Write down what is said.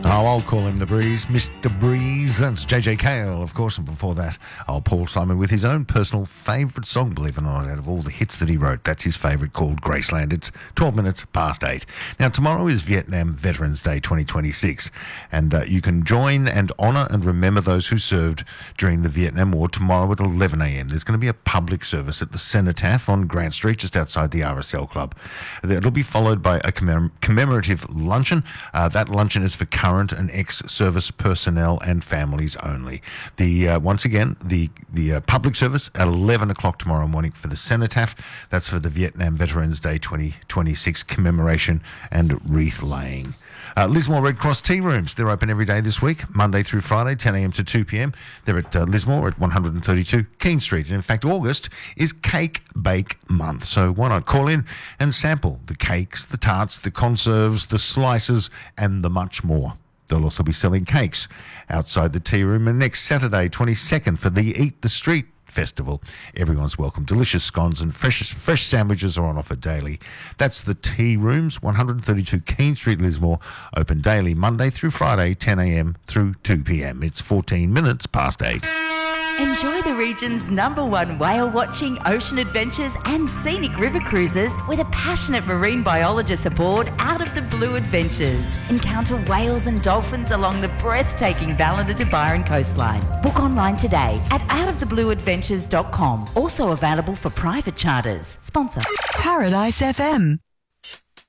Oh, I'll call him the Breeze, Mr. Breeze. That's JJ Cale, of course, and before that, Paul Simon with his own personal favourite song, believe it or not, out of all the hits that he wrote. That's his favourite, called Graceland. It's 12 minutes past 8. Now, tomorrow is Vietnam Veterans Day 2026, and you can join and honour and remember those who served during the Vietnam War tomorrow at 11 a.m. There's going to be a public service at the Cenotaph on Grant Street, just outside the RSL Club. It'll be followed by a commemorative luncheon. That luncheon is for current and ex-service personnel and families only. Once again, the public service at 11 o'clock tomorrow morning for the Cenotaph. That's for the Vietnam Veterans Day 2026 commemoration and wreath laying. Lismore Red Cross Tea Rooms, they're open every day this week, Monday through Friday, 10 a.m. to 2 p.m. They're at Lismore at 132 Keene Street. And in fact, August is Cake Bake Month. So why not call in and sample the cakes, the tarts, the conserves, the slices, and the much more. They'll also be selling cakes outside the tea room. And next Saturday, 22nd, for the Eat the Street Festival, everyone's welcome. Delicious scones and fresh sandwiches are on offer daily. That's the Tea Rooms, 132 Keene Street, Lismore, open daily Monday through Friday, 10 a.m. through 2 p.m. It's 14 minutes past 8. Enjoy the region's #1 whale watching, ocean adventures and scenic river cruises with a passionate marine biologist aboard Out of the Blue Adventures. Encounter whales and dolphins along the breathtaking Ballina to Byron coastline. Book online today at outoftheblueadventures.com. Also available for private charters. Sponsor Paradise FM.